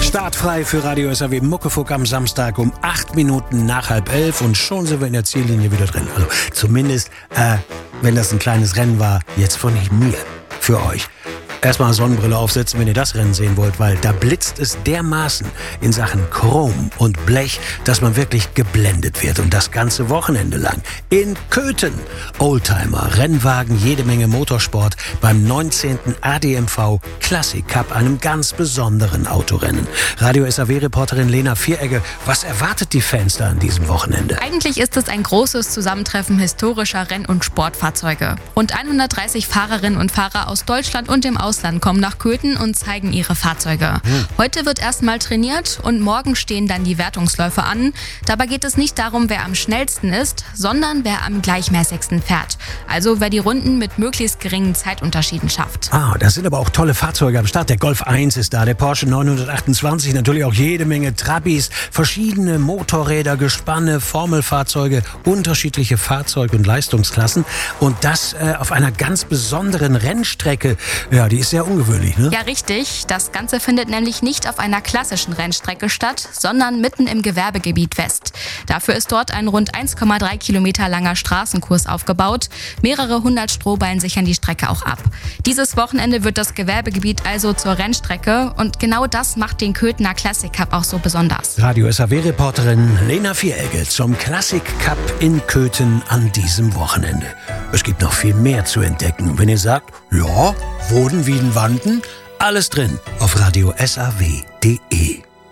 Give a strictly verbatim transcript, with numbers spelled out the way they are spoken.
Startfrei für Radio S A W Muckefuck am Samstag um acht Minuten nach halb elf und schon sind wir in der Ziellinie wieder drin. Also zumindest, äh, wenn das ein kleines Rennen war, jetzt von mir, für euch. Erstmal Sonnenbrille aufsetzen, wenn ihr das Rennen sehen wollt, weil da blitzt es dermaßen in Sachen Chrom und Blech, dass man wirklich geblendet wird. Und das ganze Wochenende lang. In Köthen. Oldtimer, Rennwagen, jede Menge Motorsport beim neunzehnten A D M V Classic Cup, einem ganz besonderen Autorennen. Radio S A W-Reporterin Lena Vieregge, was erwartet die Fans da an diesem Wochenende? Eigentlich ist es ein großes Zusammentreffen historischer Renn- und Sportfahrzeuge. Rund hundertdreißig Fahrerinnen und Fahrer aus Deutschland und dem Ausland kommen nach Köthen und zeigen ihre Fahrzeuge. Hm. Heute wird erstmal trainiert und morgen stehen dann die Wertungsläufe an. Dabei geht es nicht darum, wer am schnellsten ist, sondern wer am gleichmäßigsten fährt. Also wer die Runden mit möglichst geringen Zeitunterschieden schafft. Ah, das sind aber auch tolle Fahrzeuge am Start. Der Golf eins ist da, der Porsche neunhundertachtundzwanzig, natürlich auch jede Menge Trabis, verschiedene Motorräder, Gespanne, Formelfahrzeuge, unterschiedliche Fahrzeug- und Leistungsklassen. Und das äh, auf einer ganz besonderen Rennstrecke. Ja, die ist sehr ungewöhnlich, ne? Ja, richtig. Das Ganze findet nämlich nicht auf einer klassischen Rennstrecke statt, sondern mitten im Gewerbegebiet West. Dafür ist dort ein rund eins Komma drei Kilometer langer Straßenkurs aufgebaut. Mehrere hundert Strohballen sichern die Strecke auch ab. Dieses Wochenende wird das Gewerbegebiet also zur Rennstrecke und genau das macht den Köthener Classic Cup auch so besonders. Radio S A W-Reporterin Lena Vieregge zum Classic Cup in Köthen an diesem Wochenende. Es gibt noch viel mehr zu entdecken. Wenn ihr sagt, ja, Woden wie in Wanden, alles drin auf radio S A W punkt de.